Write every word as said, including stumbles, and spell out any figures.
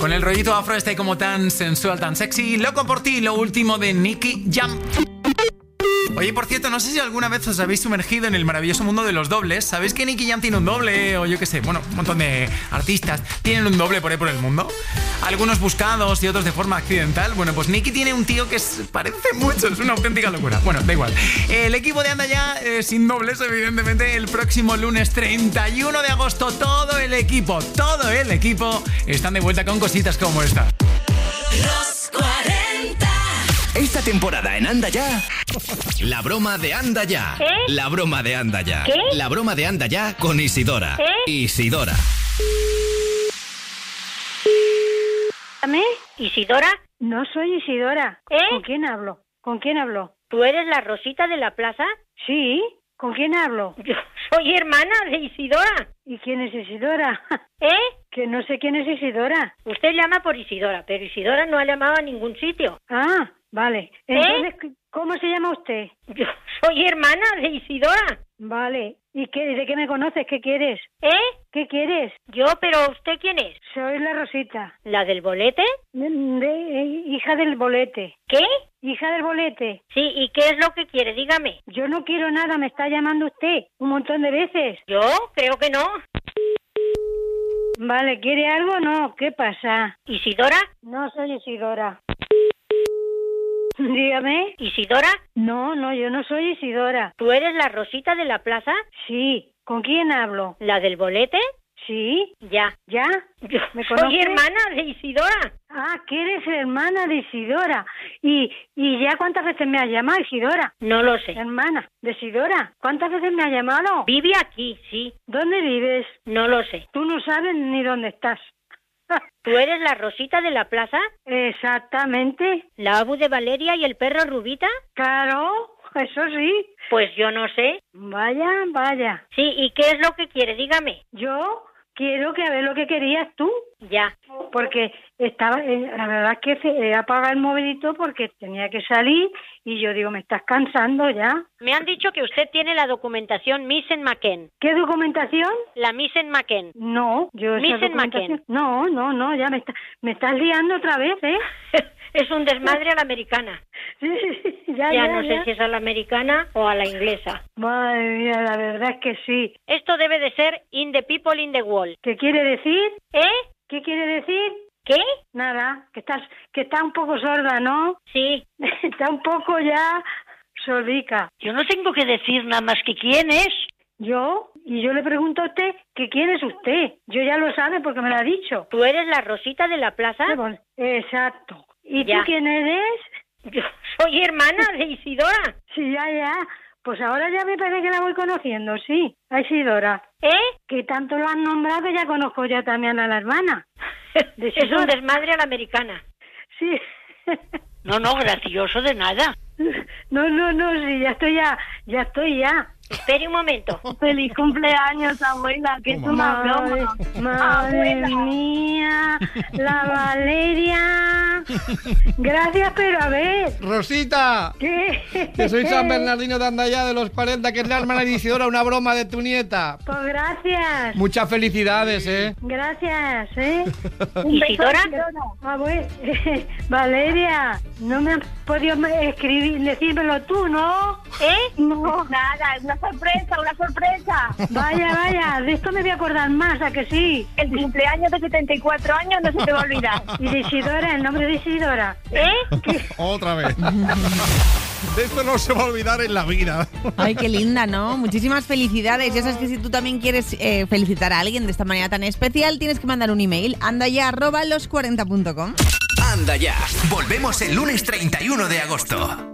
Con el rollito afro este como tan sensual, tan sexy. Loco por ti, lo último de Nicky Jam. Oye, por cierto, no sé si alguna vez os habéis sumergido en el maravilloso mundo de los dobles. ¿Sabéis que Nicky Jam tiene un doble? O yo qué sé, bueno, un montón de artistas tienen un doble por ahí por el mundo. Algunos buscados y otros de forma accidental. Bueno, pues Nicky tiene un tío que es, parece mucho, es una auténtica locura. Bueno, da igual. El equipo de Anda Ya, eh, sin dobles, evidentemente, el próximo lunes treinta y uno de agosto, todo el equipo, todo el equipo están de vuelta con cositas como esta. Los cuarenta. Esta temporada en Anda Ya, la broma de Anda Ya. ¿Qué? La broma de Anda Ya. ¿Qué? La broma de Anda Ya con Isidora. ¿Qué? Isidora. ¿Dígame? ¿Isidora? No soy Isidora. ¿Eh? ¿Con quién hablo? ¿Con quién hablo? ¿Tú eres la Rosita de la plaza? Sí. ¿Con quién hablo? Yo soy hermana de Isidora. ¿Y quién es Isidora? ¿Eh? Que no sé quién es Isidora. Usted llama por Isidora, pero Isidora no ha llamado a ningún sitio. Ah, vale. Entonces, ¿Eh? ¿Cómo se llama usted? Yo soy hermana de Isidora. Vale. ¿Y qué, de qué me conoces? ¿Qué quieres? ¿Eh? ¿Qué quieres? Yo, pero ¿usted quién es? Soy la Rosita. ¿La del bolete? De, de, hija del bolete. ¿Qué? Hija del bolete. Sí, ¿y qué es lo que quiere? Dígame. Yo no quiero nada, me está llamando usted un montón de veces. ¿Yo? Creo que no. Vale, ¿quiere algo? No, ¿qué pasa? ¿Isidora? No soy Isidora. Dígame. ¿Isidora? No, no, yo no soy Isidora. ¿Tú eres la Rosita de la plaza? Sí. ¿Con quién hablo? ¿La del bolete? Sí. Ya. ¿Ya? Yo ¿Me soy conoces? hermana de Isidora. Ah, que eres hermana de Isidora. ¿Y, y ya cuántas veces me has llamado, Isidora? No lo sé. Hermana de Isidora. ¿Cuántas veces me has llamado? Vive aquí, sí. ¿Dónde vives? No lo sé. Tú no sabes ni dónde estás. ¿Tú eres la Rosita de la plaza? Exactamente. ¿La Abu de Valeria y el perro Rubita? Claro, eso sí. Pues yo no sé. Vaya, vaya. Sí, ¿y qué es lo que quiere? Dígame. Yo quiero que a ver lo que querías tú. Ya. Porque estaba, eh, la verdad es que he apagado el movilito porque tenía que salir y yo digo, me estás cansando ya. Me han dicho que usted tiene la documentación Missen McKen. ¿Qué documentación? La Missen McKen. No, yo esa Missen documentación... McKen. No, no, no, ya me, está, me estás liando otra vez, ¿eh? Es un desmadre a la americana. Sí, sí, ya, Ya ya, no ya. sé si es a la americana o a la inglesa. Madre mía, la verdad es que sí. Esto debe de ser In the People in the Wall. ¿Qué quiere decir? ¿Eh? ¿Qué quiere decir? ¿Qué? Nada, que estás, que está un poco sorda, ¿no? Sí. Está un poco ya sordica. Yo no tengo que decir nada más que quién es. ¿Yo? Y yo le pregunto a usted que quién es usted. Yo ya lo sabe porque me lo ha dicho. ¿Tú eres la Rosita de la plaza? Exacto. ¿Y Ya. tú quién eres? Yo soy hermana de Isidora. Sí, ya, ya. Pues ahora ya me parece que la voy conociendo, sí. A Isidora. ¿Eh? Que tanto lo han nombrado, ya conozco ya también a la hermana. De Es un Isidora. desmadre a la americana. Sí. No, no, gracioso de nada. No, no, no, sí, ya estoy ya, ya estoy ya. Espere un momento. Feliz cumpleaños, abuela, que es una Madre, broma. madre Abuela. mía, la Valeria. Gracias, pero a ver, Rosita, ¿qué? que soy San Bernardino de Andaya de los cuarenta, que es la hermana de Isidora, una broma de tu nieta. Pues gracias, Muchas felicidades, ¿eh? gracias, ¿eh? ¿Isidora? Ah, bueno, Valeria, no me has podido escribir, decírmelo tú, ¿no? ¿Eh? No, nada, es una sorpresa, una sorpresa. Vaya, vaya, de esto me voy a acordar más, ¿a que sí? El cumpleaños de setenta y cuatro años no se te va a olvidar. Y de Isidora, el nombre de Isidora. ¿Eh? Otra vez. De esto no se va a olvidar en la vida. Ay, qué linda, ¿no? Muchísimas felicidades. Ya sabes que si tú también quieres eh, felicitar a alguien de esta manera tan especial, tienes que mandar un email, andaya arroba los cuarenta punto com. Anda Ya. Volvemos el lunes treinta y uno de agosto.